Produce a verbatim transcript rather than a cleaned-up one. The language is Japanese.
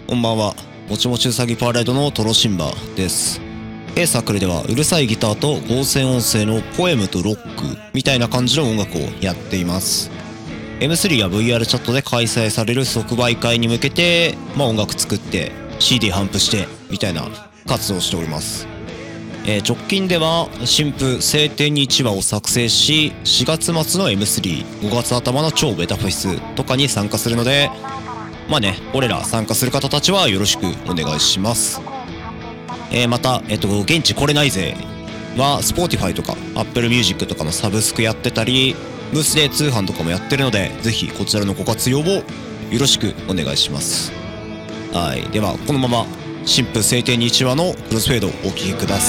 こんばんは。もちもちうさぎパレードのトロシンバです。A サークルではうるさいギターと合成音声のポエムとロックみたいな感じの音楽をやっています。エムスリー や ブイアール チャットで開催される即売会に向けて、まあ、音楽作って シーディー 頒布してみたいな活動をしております。えー、直近では新譜晴天にいちわを作成し、しがつ末の エムスリー、ごがつ頭の超ベタフェスとかに参加するので、まあね、俺ら参加する方たちはよろしくお願いします。えー、また、えっと、現地来れないぜは Spotify とか Apple Music とかのサブスクやってたり、ブースで通販とかもやってるので、ぜひこちらのご活用をよろしくお願いします。はい。では、このまま新婦晴天にいちわのクロスフェードをお聴きください。